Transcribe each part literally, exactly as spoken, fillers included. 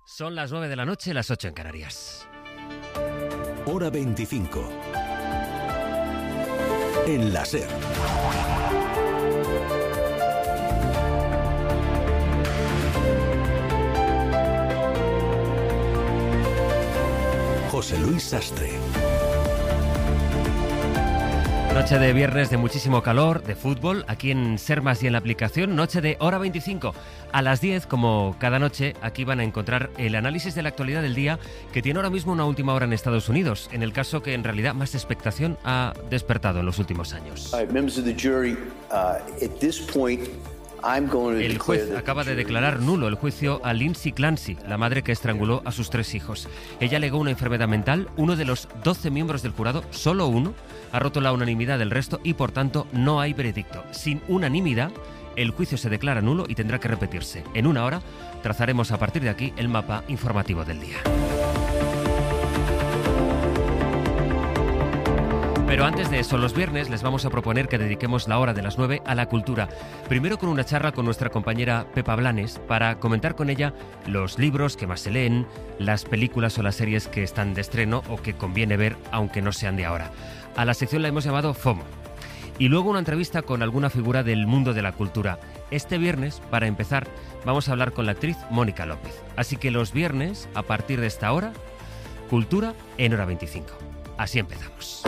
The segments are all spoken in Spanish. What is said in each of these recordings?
Son las nueve de la noche, las ocho en Canarias. Hora veinticinco. En la SER. José Luis Sastre. Noche de viernes de muchísimo calor, de fútbol, aquí en Sermas y en la aplicación. Noche de Hora veinticinco. A las diez, como cada noche, aquí van a encontrar el análisis de la actualidad del día, que tiene ahora mismo una última hora en Estados Unidos, en el caso que en realidad más expectación ha despertado en los últimos años. El juez acaba de declarar nulo el juicio a Lindsay Clancy, la madre que estranguló a sus tres hijos. Ella alegó una enfermedad mental. Uno de los doce miembros del jurado, solo uno, ha roto la unanimidad del resto y, por tanto, no hay veredicto. Sin unanimidad, el juicio se declara nulo y tendrá que repetirse. En una hora trazaremos a partir de aquí el mapa informativo del día. Pero antes de eso, los viernes les vamos a proponer que dediquemos la hora de las nueve a la cultura. Primero con una charla con nuestra compañera Pepa Blanes para comentar con ella los libros que más se leen, las películas o las series que están de estreno o que conviene ver aunque no sean de ahora. A la sección la hemos llamado FOMO. Y luego una entrevista con alguna figura del mundo de la cultura. Este viernes, para empezar, vamos a hablar con la actriz Mónica López. Así que los viernes, a partir de esta hora, cultura en Hora veinticinco. Así empezamos.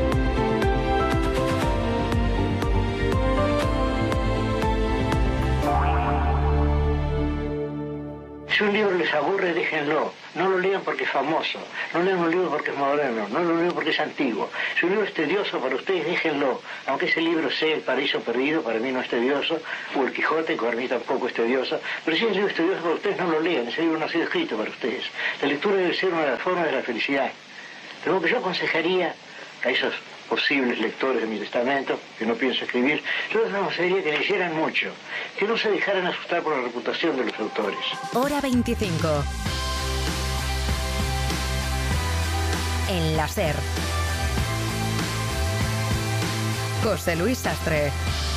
Si un libro les aburre, déjenlo. No lo lean porque es famoso. No lean un libro porque es moderno. No lo lean porque es antiguo. Si un libro es tedioso para ustedes, déjenlo. Aunque ese libro sea El Paraíso Perdido, para mí no es tedioso. O El Quijote, que para mí tampoco es tedioso. Pero si el libro es tedioso para ustedes, no lo lean. Ese libro no ha sido escrito para ustedes. La lectura debe ser una de las formas de la felicidad. Pero lo que yo aconsejaría a esos posibles lectores de mi testamento, que no pienso escribir, yo les aconsejaría que leyeran mucho, que no se dejaran asustar por la reputación de los autores. Hora veinticinco. En la SER. José Luis Sastre.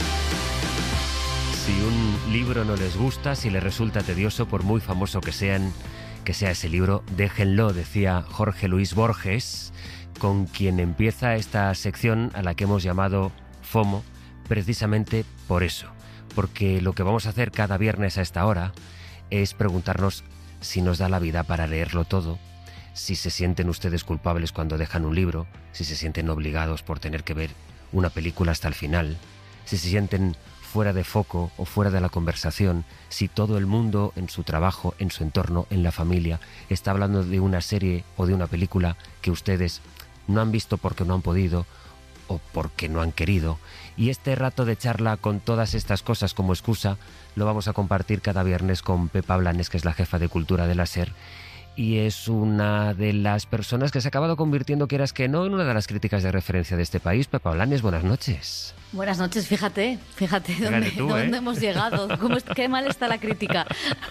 Si un libro no les gusta, si les resulta tedioso, por muy famoso que sean, que sea ese libro, déjenlo, decía Jorge Luis Borges, con quien empieza esta sección a la que hemos llamado FOMO, precisamente por eso, porque lo que vamos a hacer cada viernes a esta hora es preguntarnos si nos da la vida para leerlo todo, si se sienten ustedes culpables cuando dejan un libro, si se sienten obligados por tener que ver una película hasta el final, si se sienten fuera de foco o fuera de la conversación, si todo el mundo en su trabajo, en su entorno, en la familia, está hablando de una serie o de una película que ustedes no han visto porque no han podido o porque no han querido. Y este rato de charla con todas estas cosas como excusa lo vamos a compartir cada viernes con Pepa Blanes, que es la jefa de cultura de la SER. Y es una de las personas que se ha acabado convirtiendo, quieras que no, en una de las críticas de referencia de este país. Pepa Blanes, buenas noches. Buenas noches, fíjate, fíjate, Fíjate dónde, tú, dónde ¿eh? hemos llegado, cómo es, qué mal está la crítica.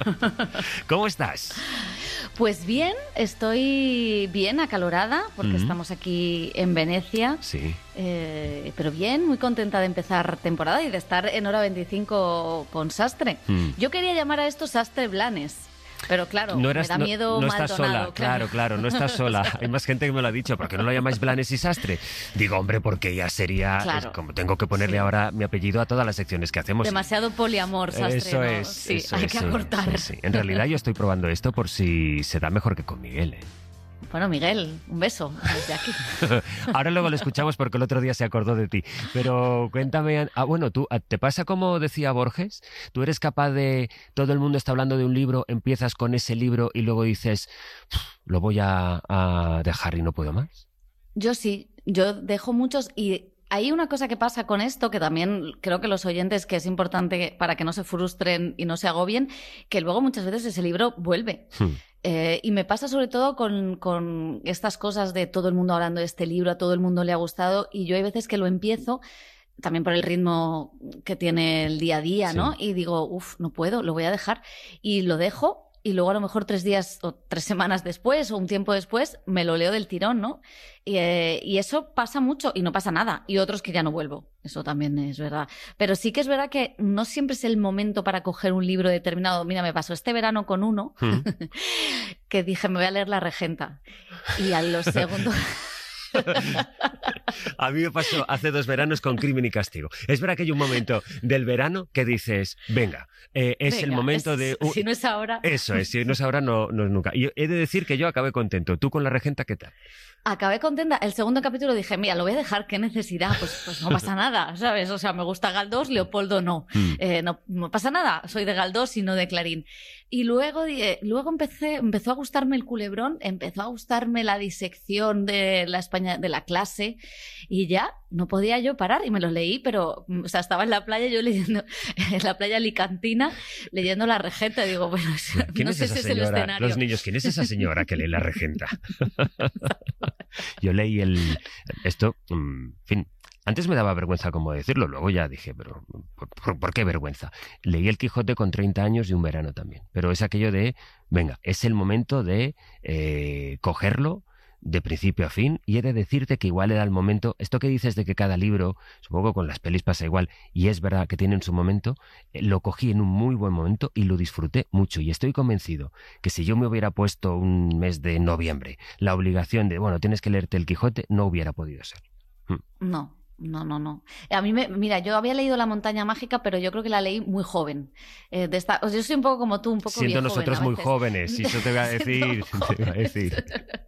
¿Cómo estás? Pues bien, estoy bien acalorada, porque Mm. estamos aquí en Venecia, Sí. eh, pero bien, muy contenta de empezar temporada y de estar en Hora veinticinco con Sastre. Mm. Yo quería llamar a esto Sastre Blanes. Pero claro, No eras- me da no- miedo no mal estás tonado, sola, claro, claro, no estás sola. Hay más gente que me lo ha dicho, ¿por qué no lo llamáis Blanes y Sastre? Digo, hombre, porque ya sería, Claro. es como tengo que ponerle Sí. ahora mi apellido a todas las secciones que hacemos. Demasiado poliamor, Sastre. Eso ¿no? es, Sí, eso hay es, que sí, acortar. sí, sí. En realidad yo estoy probando esto por si se da mejor que con Miguel, ¿eh? Bueno, Miguel, un beso desde aquí. Ahora luego lo escuchamos porque el otro día se acordó de ti. Pero cuéntame, ah, bueno, tú, ¿te pasa como decía Borges? ¿Tú eres capaz de, todo el mundo está hablando de un libro, empiezas con ese libro y luego dices, lo voy a, a dejar y no puedo más? Yo sí, yo dejo muchos y hay una cosa que pasa con esto que también creo que los oyentes, que es importante para que no se frustren y no se agobien, que luego muchas veces ese libro vuelve. Hmm. Eh, y me pasa sobre todo con, con estas cosas de todo el mundo hablando de este libro, a todo el mundo le ha gustado y yo hay veces que lo empiezo también por el ritmo que tiene el día a día, ¿no? Sí. Y digo, uff, no puedo, lo voy a dejar y lo dejo. y luego a lo mejor tres días o tres semanas después o un tiempo después me lo leo del tirón, ¿no? Y, eh, y eso pasa mucho y no pasa nada. Y otros que ya no vuelvo. Eso también es verdad. Pero sí que es verdad que no siempre es el momento para coger un libro determinado. Mira, me pasó este verano con uno ¿Mm? que dije, me voy a leer La Regenta. Y a los segundos... A mí me pasó hace dos veranos con Crimen y Castigo. Es verdad que hay un momento del verano que dices, venga, eh, es venga, el momento es, de... Uh, si no es ahora... Eso es, si no es ahora, no, no es nunca. Y he de decir que yo acabé contento. ¿Tú con La Regenta qué tal? Acabé contenta. El segundo capítulo dije, mira, lo voy a dejar, qué necesidad, pues, pues no pasa nada, ¿sabes? O sea, me gusta Galdós, Leopoldo no. Mm. Eh, no. No pasa nada, soy de Galdós y no de Clarín. Y luego, eh, luego empecé, empezó a gustarme el culebrón, empezó a gustarme la disección de la España, de la clase, y ya no podía yo parar, y me los leí, pero, o sea, estaba en la playa yo leyendo, en la playa alicantina, leyendo La Regenta, y digo, bueno, ¿quién no es sé esa si es señora? el escenario. Los niños, ¿quién es esa señora que lee La Regenta? Yo leí el... Esto, en fin, antes me daba vergüenza como decirlo, luego ya dije, pero ¿por, por, ¿por qué vergüenza? Leí El Quijote con treinta años y un verano también, pero es aquello de, venga, es el momento de eh, cogerlo de principio a fin, y he de decirte que igual era el momento, esto que dices de que cada libro, supongo con las pelis pasa igual, y es verdad que tienen su momento, eh, lo cogí en un muy buen momento y lo disfruté mucho, y estoy convencido que si yo me hubiera puesto un mes de noviembre la obligación de, bueno, tienes que leerte El Quijote, no hubiera podido ser. Hmm. No. No, no, no. A mí me, mira, yo había leído La Montaña Mágica, pero yo creo que la leí muy joven. Eh, de esta, o sea, yo soy un poco como tú, un poco Siendo viejoven nosotros muy jóvenes, y eso te voy a decir, te iba a decir.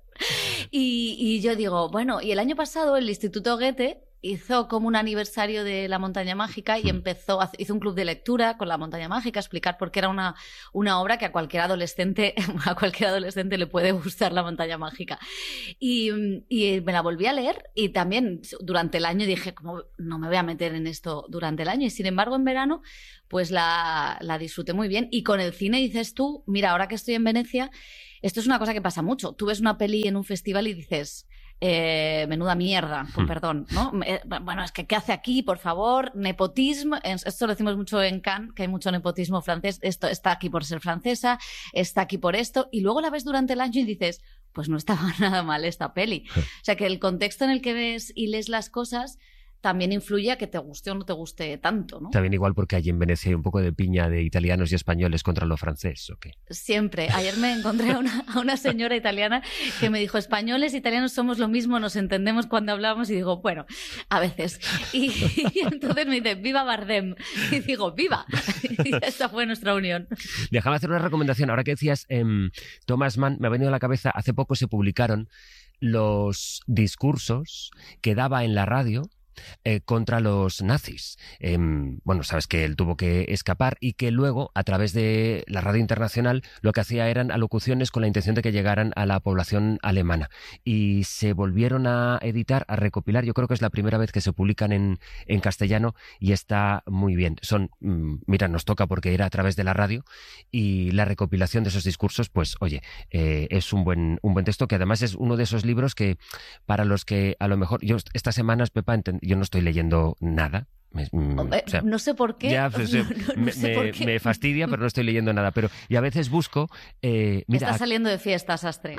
Y, y yo digo, bueno, y el año pasado el Instituto Goethe hizo como un aniversario de La Montaña Mágica y empezó, hizo un club de lectura con La Montaña Mágica, explicar por qué era una, una obra que a cualquier adolescente, a cualquier adolescente le puede gustar La Montaña Mágica. Y, y me la volví a leer, y también durante el año dije, como no me voy a meter en esto durante el año, y sin embargo en verano pues la, la disfruté muy bien. Y con el cine dices tú, mira, ahora que estoy en Venecia, esto es una cosa que pasa mucho. Tú ves una peli en un festival y dices, eh, menuda mierda, con perdón, ¿no? Eh, bueno, es que ¿qué hace aquí, por favor? Nepotismo. Esto lo decimos mucho en Cannes, que hay mucho nepotismo francés. Esto está aquí por ser francesa, está aquí por esto. Y luego la ves durante el año y dices, pues no estaba nada mal esta peli. O sea, que el contexto en el que ves y lees las cosas también influye a que te guste o no te guste tanto, ¿no? También igual porque allí en Venecia hay un poco de piña de italianos y españoles contra lo francés, ¿o qué? Siempre. Ayer me encontré a una, a una señora italiana que me dijo, españoles, italianos somos lo mismo, nos entendemos cuando hablamos, y digo, bueno, a veces. Y, y entonces me dice, viva Bardem. Y digo, viva. Y esta fue nuestra unión. Déjame hacer una recomendación. Ahora que decías eh, Thomas Mann, me ha venido a la cabeza, hace poco se publicaron los discursos que daba en la radio Eh, contra los nazis. Eh, bueno, sabes que él tuvo que escapar y que luego, a través de la radio internacional, lo que hacía eran alocuciones con la intención de que llegaran a la población alemana. Y se volvieron a editar, a recopilar. Yo creo que es la primera vez que se publican en, en castellano, y está muy bien. Son, mmm, mira, nos toca porque era a través de la radio, y la recopilación de esos discursos, pues, oye, eh, es un buen, un buen texto, que además es uno de esos libros que, para los que a lo mejor, yo estas semanas, Pepa, ent- yo no estoy leyendo nada. Me, mm, Hombre, o sea, no sé por qué. Ya, pues, no, no, no me, sé por me, qué. me fastidia, pero no estoy leyendo nada. Pero, y a veces busco... Eh, mira, Estás saliendo de fiesta, Sastre.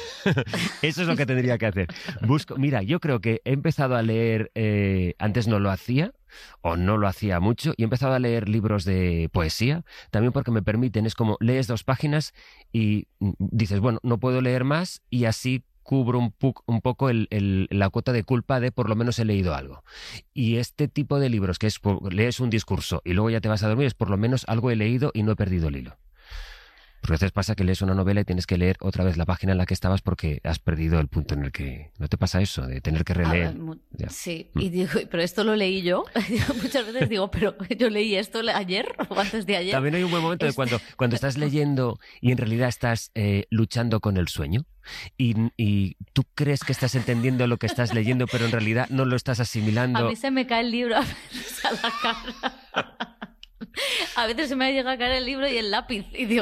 Eso es lo que tendría que hacer. Busco, mira, yo creo que he empezado a leer... Eh, antes no lo hacía, o no lo hacía mucho, y he empezado a leer libros de poesía, también porque me permiten, es como lees dos páginas y dices, bueno, no puedo leer más, y así cubro un, pu- un poco el, el, la cuota de culpa de por lo menos he leído algo. Y este tipo de libros, que es lees un discurso y luego ya te vas a dormir, es por lo menos algo he leído y no he perdido el hilo. Porque a veces pasa que lees una novela y tienes que leer otra vez la página en la que estabas porque has perdido el punto en el que... ¿No te pasa eso? De tener que releer. Ver, sí, y digo, pero esto lo leí yo. Muchas veces digo, pero yo leí esto ayer o antes de ayer. También hay un buen momento de cuando, cuando estás leyendo y en realidad estás eh, luchando con el sueño. Y, y tú crees que estás entendiendo lo que estás leyendo, pero en realidad no lo estás asimilando. A mí se me cae el libro a veces a la cara. A veces se me ha llegado a caer el libro y el lápiz. Y digo,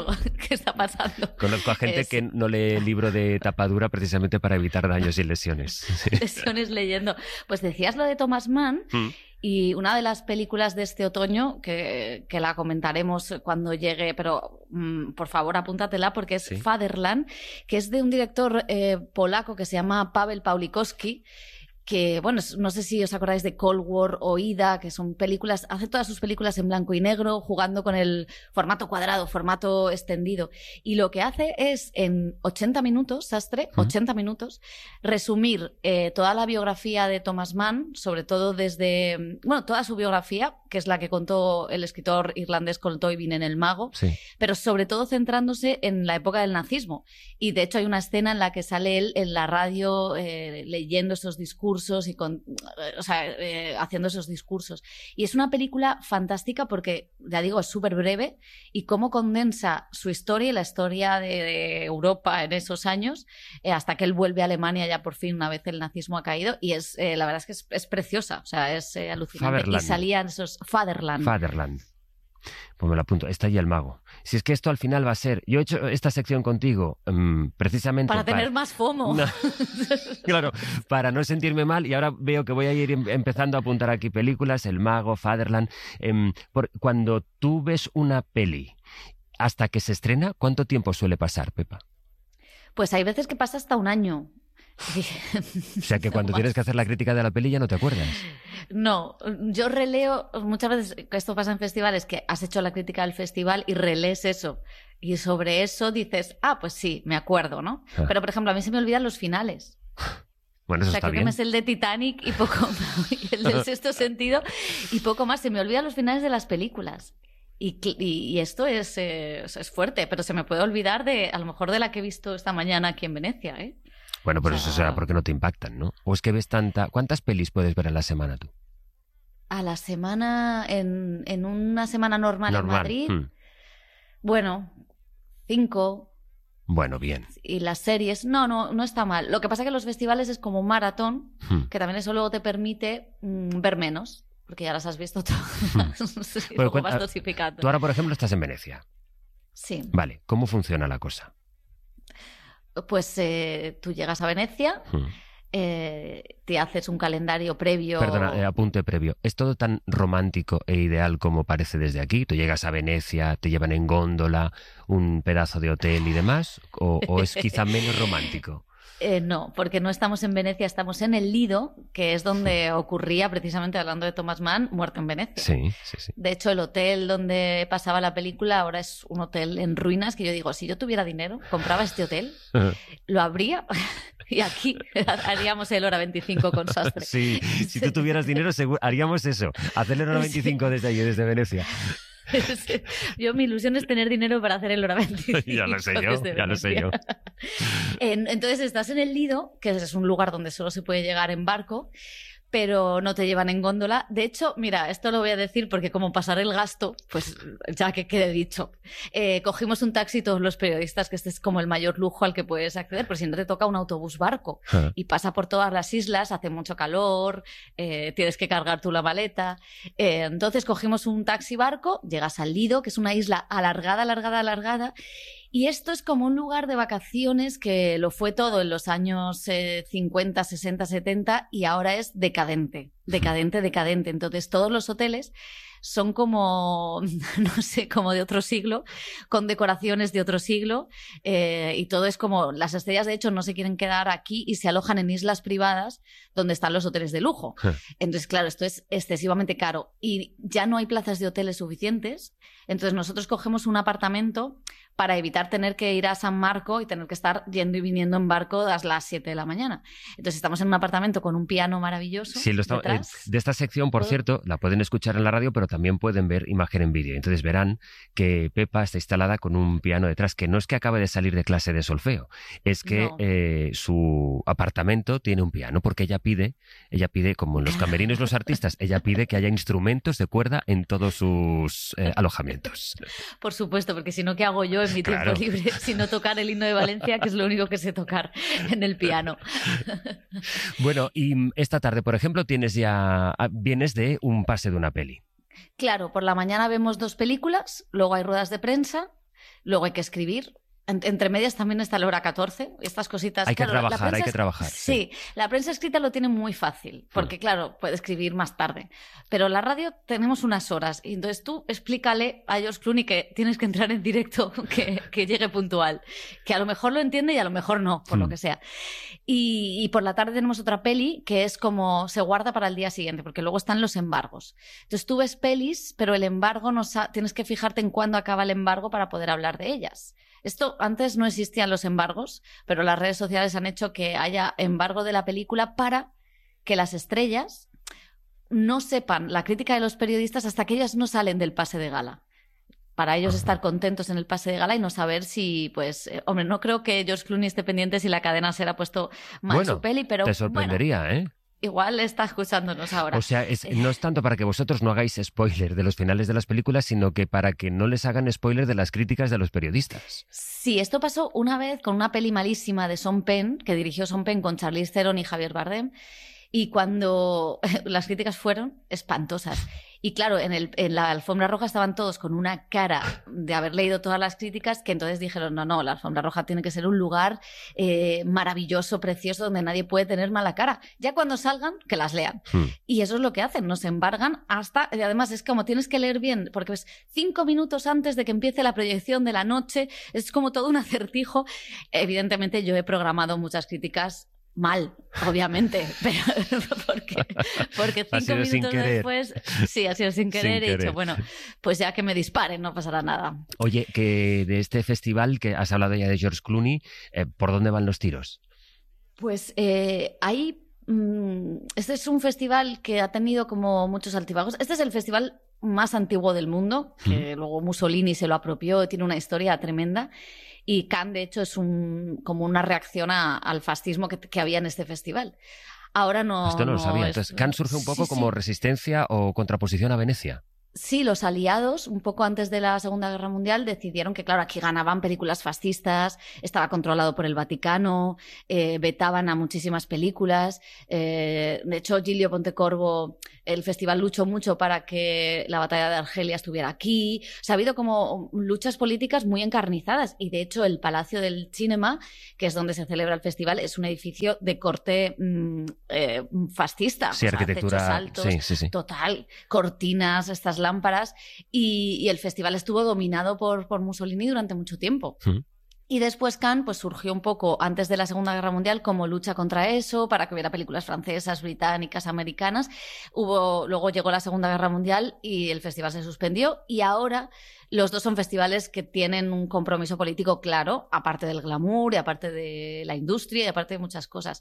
¿Qué está pasando? Conozco a gente Es- que no lee el libro de tapadura precisamente para evitar daños y lesiones. Lesiones leyendo. Pues decías lo de Thomas Mann. Mm. Y una de las películas de este otoño, que, que la comentaremos cuando llegue, pero mm, por favor apúntatela porque es Sí. Fatherland, que es de un director eh, polaco que se llama Paweł Pawlikowski, que, bueno, es- no sé si os acordáis de Cold War o Ida, que son películas, hace todas sus películas en blanco y negro, jugando con el formato cuadrado, formato extendido. Y lo que hace es, en ochenta minutos, Sastre, Ujú. ochenta minutos, resumir eh, toda la biografía de Thomas Mann, sobre todo desde, mm, bueno, toda su biografía, que es la que contó el escritor irlandés Colm Tóibín en El Mago, Sí. pero sobre todo centrándose en la época del nazismo. Y de hecho hay una escena en la que sale él en la radio eh, leyendo esos discursos y con, o sea, eh, haciendo esos discursos. Y es una película fantástica porque, ya digo, es súper breve y cómo condensa su historia y la historia de, de Europa en esos años eh, hasta que él vuelve a Alemania ya por fin una vez el nazismo ha caído. Y es eh, la verdad es que es, es preciosa, o sea, es eh, alucinante. Fatherland. Y salían esos Fatherland. Fatherland. Pues me lo apunto. Está ahí el mago. Si es que esto al final va a ser... Yo he hecho esta sección contigo mm, precisamente para tener más FOMO. No. Claro, para no sentirme mal, y ahora veo que voy a ir em- empezando a apuntar aquí películas, El Mago, Fatherland. Em, por- cuando tú ves una peli hasta que se estrena, ¿cuánto tiempo suele pasar, Pepa? Pues hay veces que pasa hasta un año. O sea que cuando tienes que hacer la crítica de la peli ya no te acuerdas. No, yo releo, muchas veces, que esto pasa en festivales, que has hecho la crítica del festival y relees eso. Y sobre eso dices, ah, pues sí, me acuerdo, ¿no? Ah. Pero, por ejemplo, a mí se me olvidan los finales. Bueno, eso O sea, está creo que bien. me sé el de Titanic y poco más, y el del Sexto Sentido y poco más. Se me olvidan los finales de las películas. Y, cl- y, y esto es, eh, es fuerte, pero se me puede olvidar de, a lo mejor, de la que he visto esta mañana aquí en Venecia, ¿eh? Bueno, pero o sea- eso será porque no te impactan, ¿no? O es que ves tanta... ¿Cuántas pelis puedes ver a la semana tú? A la semana, en, en una semana normal, en Normal. Madrid, Hmm. bueno, cinco. Bueno, bien. Y las series, no, no, no está mal. Lo que pasa es que los festivales es como un maratón, Hmm. que también eso luego te permite mm, ver menos, porque ya las has visto todas. Sí, Bueno, luego cuenta- vas dosificando. Tú ahora, por ejemplo, estás en Venecia. Sí. Vale, ¿cómo funciona la cosa? Pues eh, tú llegas a Venecia, Hmm. eh, te haces un calendario previo. Perdona, eh, apunte previo. ¿Es todo tan romántico e ideal como parece desde aquí? ¿Tú llegas a Venecia, te llevan en góndola, un pedazo de hotel y demás? ¿O, o es quizá menos romántico? Eh, no, porque no estamos en Venecia, estamos en el Lido, que es donde ocurría, precisamente hablando de Thomas Mann, Muerto en Venecia. Sí, sí, sí. De hecho, el hotel donde pasaba la película ahora es un hotel en ruinas que yo digo, si yo tuviera dinero, compraba este hotel, lo abría y aquí haríamos el Hora veinticinco con Sastre. Sí, si tú tuvieras dinero, seguro, haríamos eso. Hacer el Hora veinticinco desde allí, desde Venecia. Yo, mi ilusión es tener dinero para hacer el Hora veinticinco. Ya lo sé yo, desde ya lo sé yo. Venecia. En- Entonces estás en el Lido, que es un lugar donde solo se puede llegar en barco, pero no te llevan en góndola. De hecho, mira, esto lo voy a decir porque como pasar el gasto, pues ya que quede dicho. Eh, cogimos un taxi todos los periodistas, que este es como el mayor lujo al que puedes acceder, pero si no te toca un autobús barco. Ah. Y pasa por todas las islas, hace mucho calor, eh, tienes que cargar tú la maleta. Eh, entonces cogimos un taxi barco, llegas al Lido, que es una isla alargada, alargada, alargada. Y esto es como un lugar de vacaciones que lo fue todo en los años eh, cincuenta, sesenta, setenta y ahora es decadente, decadente, decadente. Entonces todos los hoteles son como, no sé, como de otro siglo, con decoraciones de otro siglo eh, y todo es como, las estrellas de hecho no se quieren quedar aquí y se alojan en islas privadas donde están los hoteles de lujo. Entonces, claro, esto es excesivamente caro y ya no hay plazas de hoteles suficientes. Entonces nosotros cogemos un apartamento para evitar tener que ir a San Marco y tener que estar yendo y viniendo en barco a las siete de la mañana. Entonces estamos en un apartamento con un piano maravilloso. Sí, lo está- eh, detrás. de esta sección, por Todo. cierto, la pueden escuchar en la radio, pero también pueden ver imagen en vídeo. Entonces verán que Pepa está instalada con un piano detrás, que no es que acabe de salir de clase de solfeo, es que No. eh, su apartamento tiene un piano, porque ella pide, ella pide, como en los camerinos los artistas, ella pide que haya instrumentos de cuerda en todos sus eh, alojamientos. Por supuesto, porque si no, ¿qué hago yo en mi Claro. tiempo libre si no tocar el himno de Valencia, que es lo único que sé tocar en el piano? Bueno, y mm, esta tarde, por ejemplo, tienes ya, ah, vienes de un pase de una peli. Claro, por la mañana vemos dos películas, luego hay ruedas de prensa luego hay que escribir. Entre medias también está la hora catorce, estas cositas. Hay que claro, trabajar, prensa, hay que trabajar. Sí, sí, la prensa escrita lo tiene muy fácil, porque claro, puede escribir más tarde. Pero la radio tenemos unas horas, y entonces tú explícale a George Clooney que tienes que entrar en directo, que, que llegue puntual, que a lo mejor lo entiende y a lo mejor no, por hmm. lo que sea. Y, y por la tarde tenemos otra peli que es como se guarda para el día siguiente, porque luego están los embargos. Entonces tú ves pelis, pero el embargo no sa- tienes que fijarte en cuándo acaba el embargo para poder hablar de ellas. Esto antes no existían los embargos, pero las redes sociales han hecho que haya embargo de la película para que las estrellas no sepan la crítica de los periodistas hasta que ellas no salen del pase de gala. Para ellos estar contentos en el pase de gala y no saber si, pues, eh, hombre, no creo que George Clooney esté pendiente si la cadena SER ha puesto mal bueno, su peli, pero te sorprendería, bueno, ¿eh? Igual está escuchándonos ahora. O sea, es, no es tanto para que vosotros no hagáis spoiler de los finales de las películas, sino que para que no les hagan spoiler de las críticas de los periodistas. Sí, esto pasó una vez con una peli malísima de Sean Penn, que dirigió Sean Penn con Charlize Theron y Javier Bardem, y cuando las críticas fueron espantosas. Y claro, en, el, en la alfombra roja estaban todos con una cara de haber leído todas las críticas, que entonces dijeron, no, no, la alfombra roja tiene que ser un lugar eh, maravilloso, precioso, donde nadie puede tener mala cara. Ya cuando salgan, que las lean. Hmm. Y eso es lo que hacen, nos embargan hasta... Y además es como tienes que leer bien, porque ves, cinco minutos antes de que empiece la proyección de la noche, es como todo un acertijo. Evidentemente yo he programado muchas críticas mal, obviamente, pero porque, porque cinco minutos después, sí, ha sido sin querer, sin he dicho, bueno, pues ya que me disparen, no pasará nada. Oye, que de este festival, que has hablado ya de George Clooney, eh, ¿por dónde van los tiros? Pues eh, hay... Mmm, este es un festival que ha tenido como muchos altibajos. Este es el festival más antiguo del mundo, que ¿Mm? luego Mussolini se lo apropió, tiene una historia tremenda. Y Cannes, de hecho, es un, como una reacción a, al fascismo que, que había en este festival. Ahora no... Esto no, no lo sabía. Es... Entonces, Cannes surge un poco sí, como sí. resistencia o contraposición a Venecia. Sí, los aliados, un poco antes de la Segunda Guerra Mundial, decidieron que, claro, aquí ganaban películas fascistas, estaba controlado por el Vaticano, eh, vetaban a muchísimas películas. Eh, de hecho, Giulio Pontecorvo, el festival luchó mucho para que la batalla de Argelia estuviera aquí. O sea, ha habido como luchas políticas muy encarnizadas. Y, de hecho, el Palacio del Cinema, que es donde se celebra el festival, es un edificio de corte mmm, eh, fascista. Sí, o sea, arquitectura... techos altos, sí, sí, sí. Total, cortinas, estas lámparas, y, y el festival estuvo dominado por, por Mussolini durante mucho tiempo. ¿Mm? Y después Cannes pues, surgió un poco antes de la Segunda Guerra Mundial como lucha contra eso, para que hubiera películas francesas, británicas, americanas. Hubo, luego llegó la Segunda Guerra Mundial y el festival se suspendió, y ahora los dos son festivales que tienen un compromiso político claro, aparte del glamour y aparte de la industria y aparte de muchas cosas.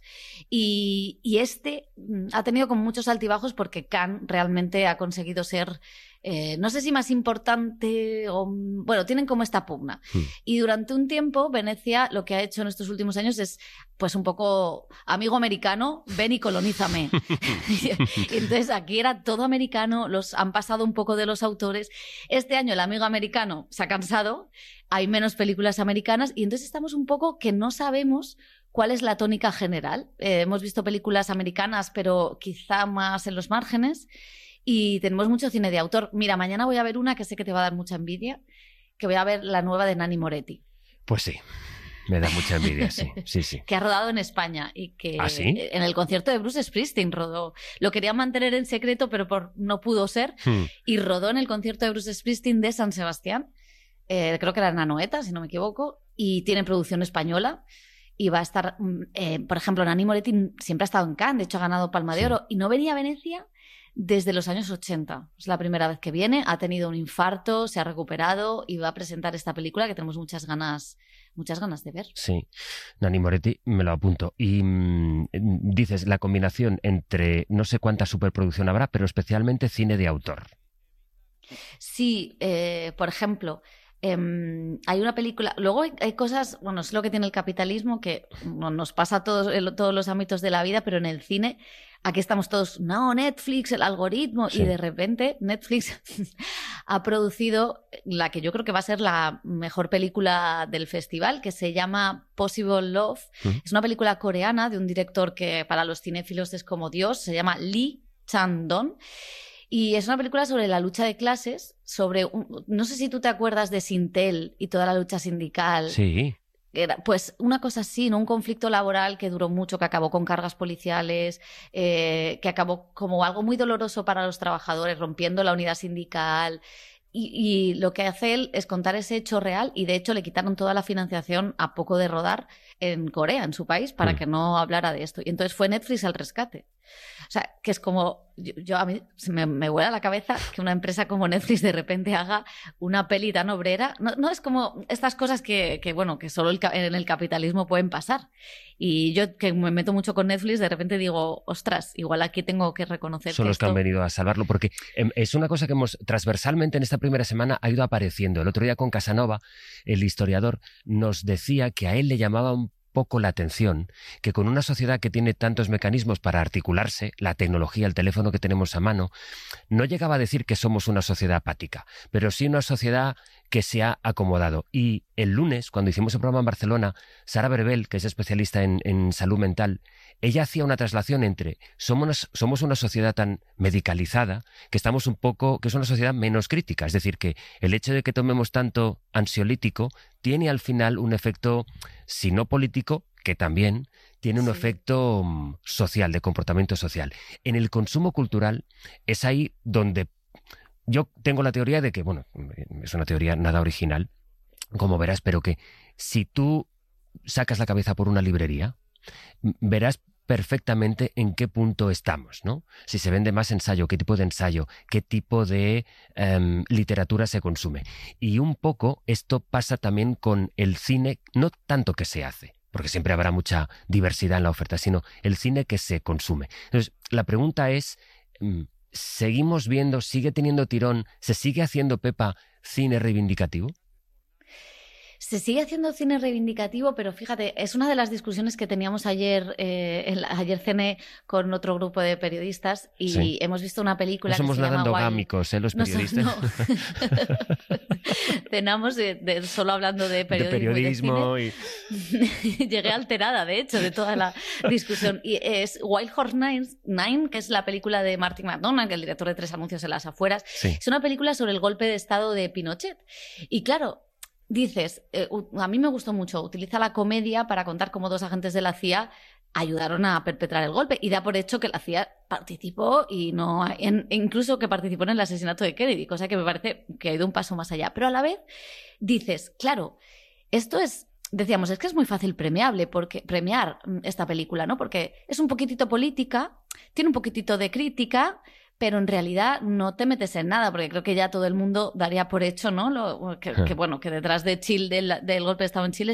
Y, y este ha tenido como muchos altibajos porque Cannes realmente ha conseguido ser... Eh, no sé si más importante o... Bueno, tienen como esta pugna. Mm. Y durante un tiempo, Venecia lo que ha hecho en estos últimos años es, pues un poco, amigo americano, ven y colonízame. Y entonces aquí era todo americano, los han pasado un poco de los autores. Este año el amigo americano se ha cansado, hay menos películas americanas, y entonces estamos un poco que no sabemos cuál es la tónica general. Eh, hemos visto películas americanas, pero quizá más en los márgenes. Y tenemos mucho cine de autor. Mira, mañana voy a ver una que sé que te va a dar mucha envidia, que voy a ver la nueva de Nanni Moretti. Pues sí, me da mucha envidia, sí, sí, sí. Que ha rodado en España y que ¿Ah, sí? en el concierto de Bruce Springsteen rodó. Lo quería mantener en secreto, pero por, no pudo ser. Hmm. Y rodó en el concierto de Bruce Springsteen de San Sebastián. Eh, creo que era en Anoeta, si no me equivoco. Y tiene producción española. Y va a estar, eh, por ejemplo, Nanni Moretti siempre ha estado en Cannes, de hecho ha ganado Palma de sí. Oro. Y no venía a Venecia desde los años ochenta. Es la primera vez que viene, ha tenido un infarto, se ha recuperado y va a presentar esta película que tenemos muchas ganas, muchas ganas de ver. Sí, Nanni Moretti, me lo apunto. Y mmm, dices, la combinación entre no sé cuánta superproducción habrá, pero especialmente cine de autor. Sí, eh, por ejemplo... Um, hay una película, luego hay, hay cosas, bueno, es lo que tiene el capitalismo, que no, nos pasa a todos, en todos los ámbitos de la vida, pero en el cine, aquí estamos todos, no, Netflix, el algoritmo, sí. Y de repente Netflix ha producido la que yo creo que va a ser la mejor película del festival, que se llama Possible Love. Uh-huh. Es una película coreana de un director que para los cinéfilos es como Dios, se llama Lee Chang-dong. Y es una película sobre la lucha de clases sobre, un, no sé si tú te acuerdas de Sintel y toda la lucha sindical. Sí. Era, pues una cosa así, ¿no? Un conflicto laboral que duró mucho, que acabó con cargas policiales, eh, que acabó como algo muy doloroso para los trabajadores, rompiendo la unidad sindical. Y, y lo que hace él es contar ese hecho real, y de hecho le quitaron toda la financiación a poco de rodar en Corea, en su país, para mm. que no hablara de esto. Y entonces fue Netflix al rescate. O sea, que es como, yo, yo a mí se me, me vuela la cabeza que una empresa como Netflix de repente haga una peli tan obrera. No, no es como estas cosas que, que bueno, que solo el, en el capitalismo pueden pasar. Y yo, que me meto mucho con Netflix, de repente digo, ostras, igual aquí tengo que reconocer Son que los esto... que han venido a salvarlo, porque es una cosa que hemos transversalmente en esta primera semana ha ido apareciendo. El otro día con Casanova, el historiador, nos decía que a él le llamaba un poco la atención que con una sociedad que tiene tantos mecanismos para articularse, la tecnología, el teléfono que tenemos a mano, no llegaba a decir que somos una sociedad apática, pero sí una sociedad que se ha acomodado. Y el lunes, cuando hicimos el programa en Barcelona, Sara Berbel, que es especialista en, en salud mental, ella hacía una traslación entre somos, somos una sociedad tan medicalizada que estamos un poco, que es una sociedad menos crítica. Es decir, que el hecho de que tomemos tanto ansiolítico tiene al final un efecto, si no político, que también tiene un sí. efecto um, social, de comportamiento social. En el consumo cultural es ahí donde yo tengo la teoría de que, bueno, es una teoría nada original, como verás, pero que si tú sacas la cabeza por una librería, verás perfectamente en qué punto estamos, ¿no? Si se vende más ensayo, qué tipo de ensayo, qué tipo de um, literatura se consume. Y un poco esto pasa también con el cine, no tanto que se hace, porque siempre habrá mucha diversidad en la oferta, sino el cine que se consume. Entonces, la pregunta es, ¿seguimos viendo, sigue teniendo tirón, se sigue haciendo, Pepa, cine reivindicativo? Se sigue haciendo cine reivindicativo, pero fíjate, es una de las discusiones que teníamos ayer, eh, en la, ayer cené con otro grupo de periodistas y sí. hemos visto una película no somos que se nada llama endogámicos, ¿eh? Los periodistas. No, no. Cenamos de, de, solo hablando de periodismo. De periodismo y... y... Llegué alterada, de hecho, de toda la discusión. Y es Wild Horse Nine, Nine, que es la película de Martin McDonagh, el director de Tres anuncios en las afueras. Sí. Es una película sobre el golpe de estado de Pinochet. Y claro... Dices, eh, a mí me gustó mucho, utiliza la comedia para contar cómo dos agentes de la C I A ayudaron a perpetrar el golpe y da por hecho que la C I A participó y no en, incluso que participó en el asesinato de Kennedy, cosa que me parece que ha ido un paso más allá. Pero a la vez dices, claro, esto es, decíamos, es que es muy fácil premiable, porque premiar esta película, ¿no? Porque es un poquitito política, tiene un poquitito de crítica, pero en realidad no te metes en nada, porque creo que ya todo el mundo daría por hecho, ¿no? Lo, que, que bueno, que detrás de Chile, del, del golpe de Estado en Chile